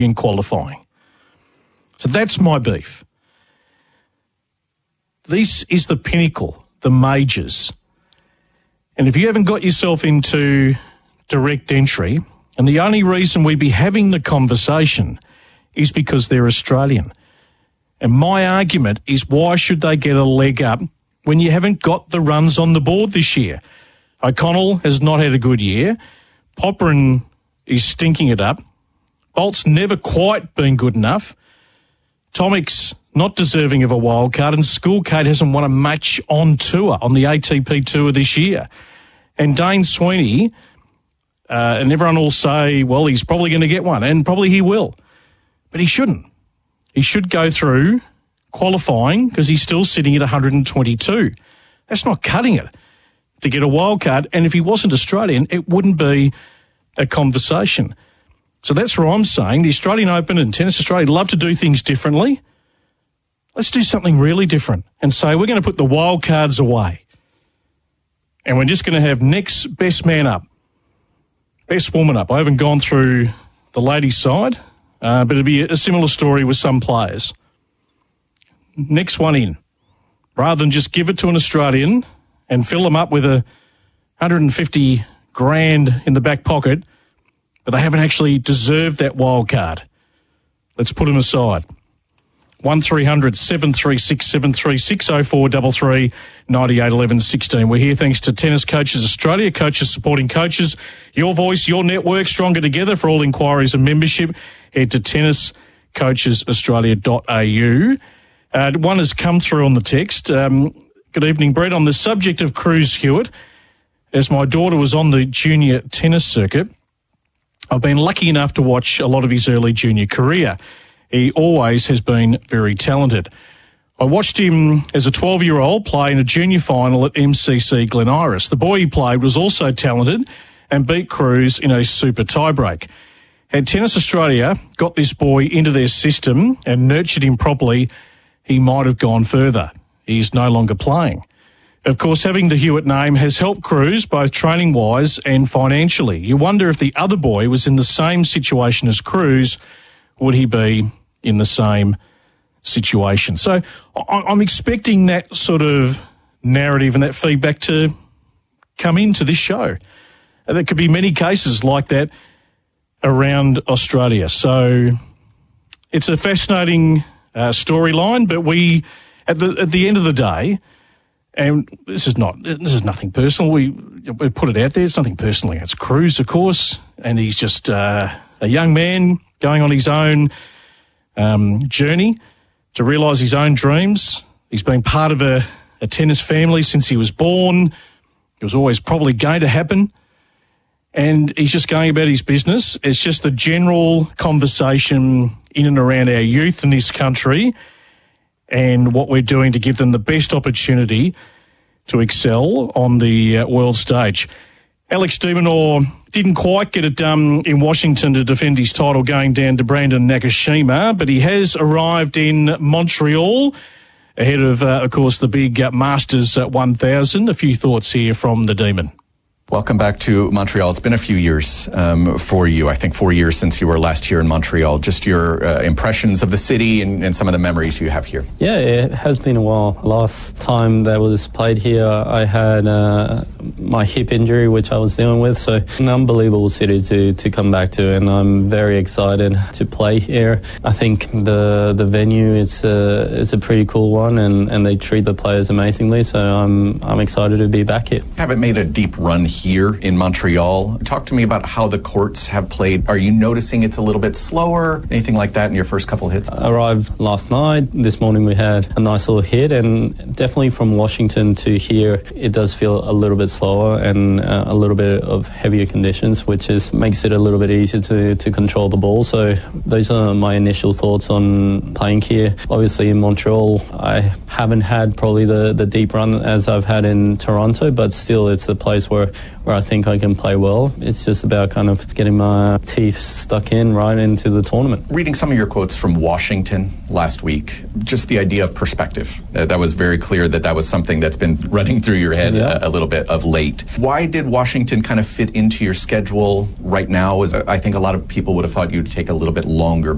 in qualifying. So that's my beef. This is the pinnacle, the majors. And if you haven't got yourself into direct entry, and the only reason we'd be having the conversation is because they're Australian. And my argument is, why should they get a leg up when you haven't got the runs on the board this year? O'Connell has not had a good year. Popperin is stinking it up. Bolt's never quite been good enough. Tomic's not deserving of a wild card, and Schoolcate hasn't won a match on tour, on the ATP Tour this year. And Dane Sweeney, and everyone will say, well, he's probably going to get one, and probably he will. But he shouldn't. He should go through qualifying because he's still sitting at 122. That's not cutting it to get a wild card. And if he wasn't Australian, it wouldn't be a conversation. So that's where I'm saying the Australian Open and Tennis Australia love to do things differently. Let's do something really different and say we're going to put the wild cards away. And we're just going to have next best man up, best woman up. I haven't gone through the ladies' side. But it'd be a similar story with some players. Next one in. Rather than just give it to an Australian and fill them up with 150 grand in the back pocket, but they haven't actually deserved that wild card. Let's put them aside. 1300 736 736 0433 98 11 16. We're here thanks to Tennis Coaches Australia, coaches supporting coaches. Your voice, your network, stronger together. For all inquiries and membership, head to tenniscoachesaustralia.au. One has come through on the text. Good evening, Brett. On the subject of Cruz Hewitt, as my daughter was on the junior tennis circuit, I've been lucky enough to watch a lot of his early junior career. He always has been very talented. I watched him as a 12-year-old play in a junior final at MCC Glen Iris. The boy he played was also talented and beat Cruz in a super tiebreak. Had Tennis Australia got this boy into their system and nurtured him properly, he might have gone further. He's no longer playing. Of course, having the Hewitt name has helped Cruz both training-wise and financially. You wonder if the other boy was in the same situation as Cruz, would he be in the same situation? So I'm expecting that sort of narrative and that feedback to come into this show. And there could be many cases like that around Australia. So it's a fascinating storyline, but we, at the end of the day, and this is nothing personal. We put it out there. It's nothing personal against Cruz, of course, and he's just a young man going on his own journey to realise his own dreams. He's been part of a tennis family since he was born. It was always probably going to happen. And he's just going about his business. It's just the general conversation in and around our youth in this country and what we're doing to give them the best opportunity to excel on the world stage. Alex de Minaur didn't quite get it done in Washington to defend his title going down to Brandon Nakashima, but he has arrived in Montreal ahead of course, the big Masters 1000. A few thoughts here from the Demon. Welcome back to Montreal. It's been a few years for you. I think 4 years since you were last here in Montreal. Just your impressions of the city and some of the memories you have here. Yeah, it has been a while. Last time that was played here, I had my hip injury, which I was dealing with. So an unbelievable city to come back to, and I'm very excited to play here. I think the venue is a pretty cool one, and they treat the players amazingly. So I'm excited to be back here. Haven't made a deep run here in Montreal. Talk to me about how the courts have played. Are you noticing it's a little bit slower? Anything like that in your first couple of hits? I arrived last night. This morning we had a nice little hit, and definitely from Washington to here, it does feel a little bit slower and a little bit of heavier conditions, which makes it a little bit easier to control the ball. So those are my initial thoughts on playing here. Obviously in Montreal, I haven't had probably the deep run as I've had in Toronto, but still it's a place where I think I can play well. It's just about kind of getting my teeth stuck in right into the tournament. Reading some of your quotes from Washington last week, just the idea of perspective. That was very clear that was something that's been running through your head a little bit of late. Why did Washington kind of fit into your schedule right now? I think a lot of people would have thought you'd take a little bit longer